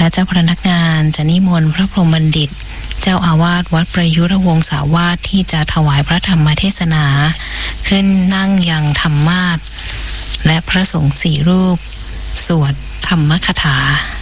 และเจ้าพนักงานจะนิมนต์พระพรหมบัณฑิตเจ้าอาวาสวัดประยุรวงศาวาสที่จะถวายพระธรรมเทศนาขึ้นนั่งยังธรรมาสน์และพระสงฆ์4 รูปสวดธรรมคถา